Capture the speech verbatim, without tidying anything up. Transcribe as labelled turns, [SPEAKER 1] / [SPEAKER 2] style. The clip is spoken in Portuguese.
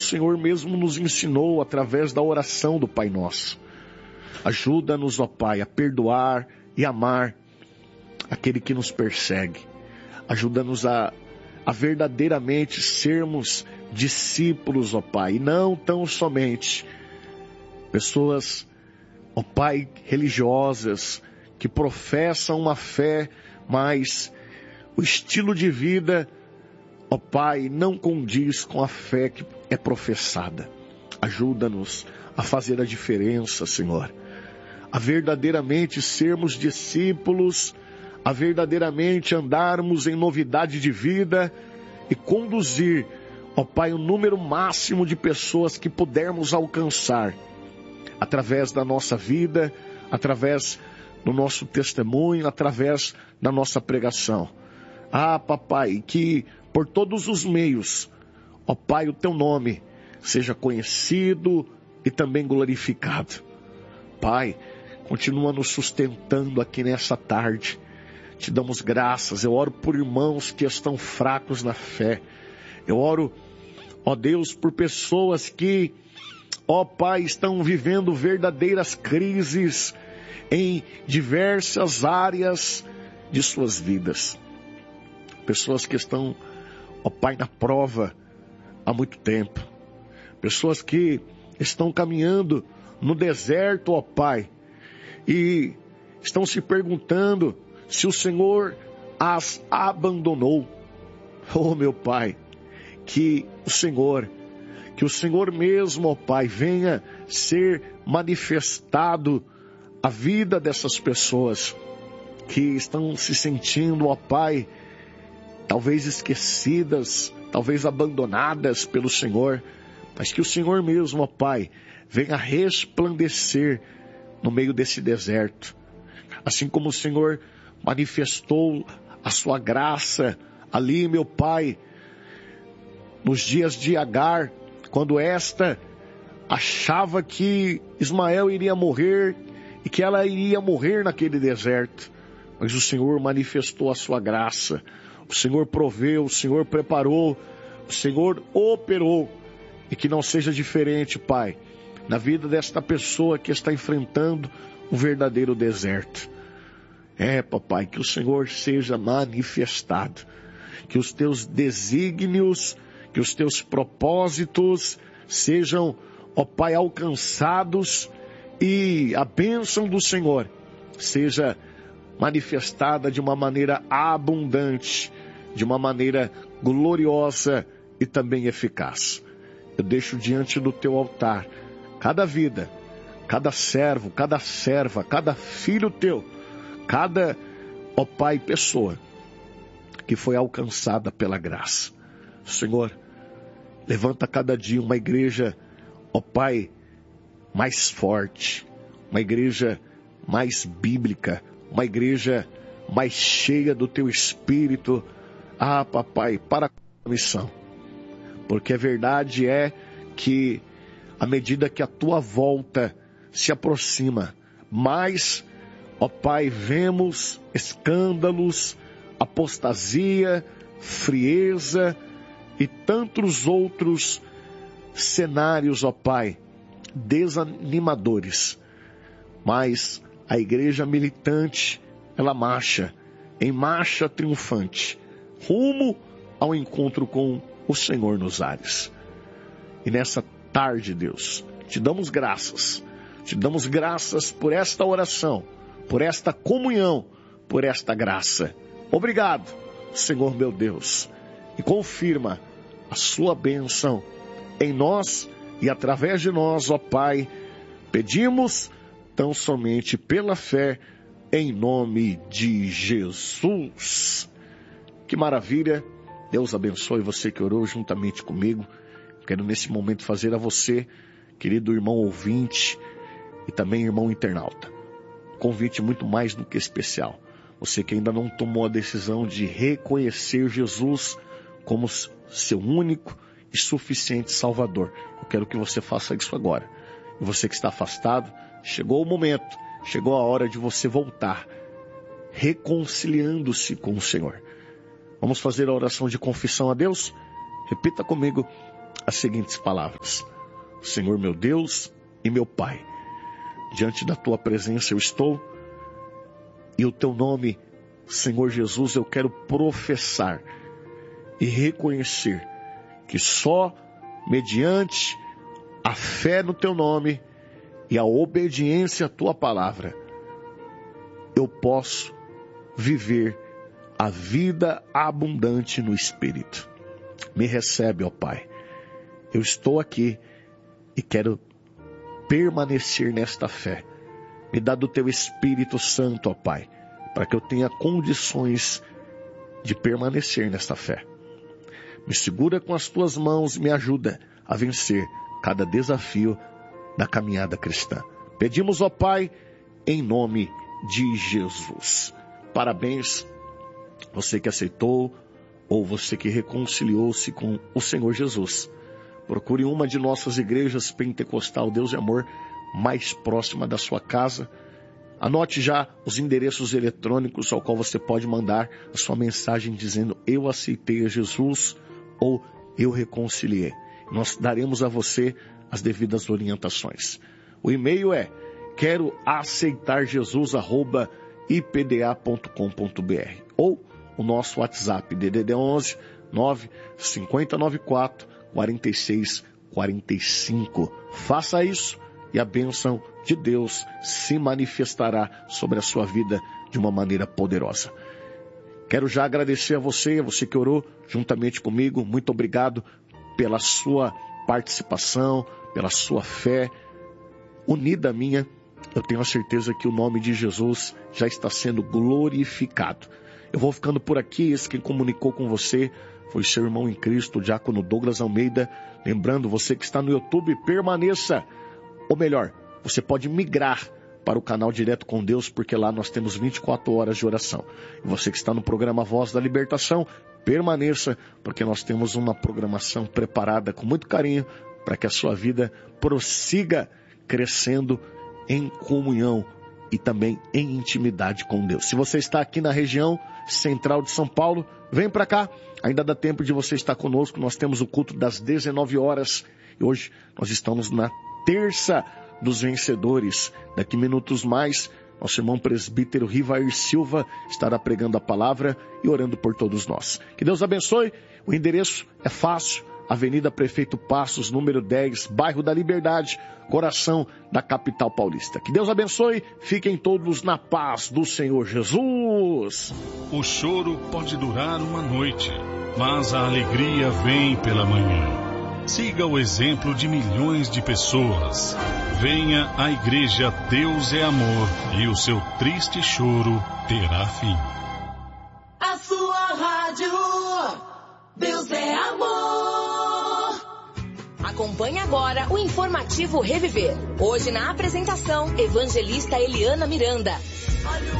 [SPEAKER 1] Senhor mesmo nos ensinou através da oração do Pai Nosso. Ajuda-nos, ó Pai, a perdoar e amar aquele que nos persegue. Ajuda-nos a, a verdadeiramente sermos discípulos, ó Pai, e não tão somente pessoas, ó Pai, religiosas, que professam uma fé, mas o estilo de vida, ó Pai, não condiz com a fé que é professada. Ajuda-nos a fazer a diferença, Senhor, a verdadeiramente sermos discípulos, a verdadeiramente andarmos em novidade de vida e conduzir, ó Pai, o número máximo de pessoas que pudermos alcançar, através da nossa vida, através do nosso testemunho, através da nossa pregação. Ah, Papai, que por todos os meios, ó Pai, o Teu nome seja conhecido e também glorificado. Pai, continua nos sustentando aqui nessa tarde. Te damos graças. Eu oro por irmãos que estão fracos na fé. Eu oro, ó Deus, por pessoas que, ó Pai, estão vivendo verdadeiras crises em diversas áreas de suas vidas. Pessoas que estão, ó Pai, na prova há muito tempo. Pessoas que estão caminhando no deserto, ó Pai, e estão se perguntando se o Senhor as abandonou. Oh, meu Pai, que o Senhor, que o Senhor mesmo, ó Pai, venha ser manifestado a vida dessas pessoas que estão se sentindo, ó Pai, talvez esquecidas, talvez abandonadas pelo Senhor, mas que o Senhor mesmo, ó Pai, venha resplandecer no meio desse deserto. Assim como o Senhor manifestou a sua graça ali, meu Pai, nos dias de Agar, quando esta achava que Ismael iria morrer e que ela iria morrer naquele deserto. Mas o Senhor manifestou a sua graça. O Senhor proveu, o Senhor preparou, o Senhor operou. E que não seja diferente, Pai, na vida desta pessoa que está enfrentando um verdadeiro deserto. É, Papai, que o Senhor seja manifestado. Que os teus desígnios, que os teus propósitos sejam, ó Pai, alcançados e a bênção do Senhor seja manifestada de uma maneira abundante, de uma maneira gloriosa e também eficaz. Eu deixo diante do teu altar cada vida, cada servo, cada serva, cada filho teu, cada, ó Pai, pessoa que foi alcançada pela graça. Senhor, levanta cada dia uma igreja, ó Pai, mais forte, uma igreja mais bíblica, uma igreja mais cheia do teu Espírito. Ah, Papai, para a missão. Porque a verdade é que, à medida que a tua volta se aproxima, mais, ó Pai, vemos escândalos, apostasia, frieza e tantos outros cenários, ó Pai, desanimadores. Mas a igreja militante, ela marcha, em marcha triunfante, rumo ao encontro com o Senhor nos ares. E nessa tarde, Deus, te damos graças, te damos graças por esta oração, por esta comunhão, por esta graça. Obrigado, Senhor meu Deus, e confirma a sua bênção em nós e através de nós, ó Pai. Pedimos tão somente pela fé, em nome de Jesus. Que maravilha! Deus abençoe você que orou juntamente comigo. Quero nesse momento fazer a você, querido irmão ouvinte e também irmão internauta, um convite muito mais do que especial. Você que ainda não tomou a decisão de reconhecer Jesus como seu único e suficiente Salvador, eu quero que você faça isso agora. E você que está afastado, chegou o momento, chegou a hora de você voltar, reconciliando-se com o Senhor. Vamos fazer a oração de confissão a Deus? Repita comigo as seguintes palavras: Senhor meu Deus e meu Pai, diante da tua presença eu estou, e o teu nome, Senhor Jesus, eu quero professar e reconhecer que só mediante a fé no teu nome e a obediência à tua palavra, eu posso viver a vida abundante no Espírito. Me recebe, ó Pai. Eu estou aqui e quero permanecer nesta fé. Me dá do teu Espírito Santo, ó Pai, para que eu tenha condições de permanecer nesta fé. Me segura com as tuas mãos e me ajuda a vencer cada desafio da caminhada cristã. Pedimos, ó Pai, em nome de Jesus. Parabéns, você que aceitou ou você que reconciliou-se com o Senhor Jesus. Procure uma de nossas igrejas pentecostal Deus e Amor mais próxima da sua casa. Anote já os endereços eletrônicos ao qual você pode mandar a sua mensagem dizendo: eu aceitei a Jesus ou eu reconciliei. Nós daremos a você as devidas orientações. O e-mail é quero aceitar Jesus arroba i p d a ponto com ponto b r ou o nosso WhatsApp D D D onze nove cinco nove quatro quatro seis quatro cinco. Faça isso e a bênção de Deus se manifestará sobre a sua vida de uma maneira poderosa. Quero já agradecer a você, a você que orou juntamente comigo. Muito obrigado pela sua participação, pela sua fé unida à minha. Eu tenho a certeza que o nome de Jesus já está sendo glorificado. Eu vou ficando por aqui. Esse quem comunicou com você foi seu irmão em Cristo, o diácono Douglas Almeida. Lembrando, você que está no YouTube, permaneça. Ou melhor, você pode migrar para o canal Direto com Deus, porque lá nós temos vinte e quatro horas de oração. E você que está no programa Voz da Libertação, permaneça, porque nós temos uma programação preparada com muito carinho para que a sua vida prossiga crescendo em comunhão e também em intimidade com Deus. Se você está aqui na região central de São Paulo, vem para cá. Ainda dá tempo de você estar conosco. Nós temos o culto das dezenove horas. E hoje nós estamos na terça dos vencedores. Daqui minutos mais, nosso irmão presbítero Rivair Silva estará pregando a palavra e orando por todos nós. Que Deus abençoe. O endereço é fácil. Avenida Prefeito Passos, número dez, bairro da Liberdade, coração da capital paulista. Que Deus abençoe, fiquem todos na paz do Senhor Jesus.
[SPEAKER 2] O choro pode durar uma noite, mas a alegria vem pela manhã. Siga o exemplo de milhões de pessoas. Venha à Igreja Deus é Amor e o seu triste choro terá fim.
[SPEAKER 3] A sua rádio, Deus é Amor. Acompanhe agora o informativo Reviver. Hoje na apresentação, evangelista Eliana Miranda.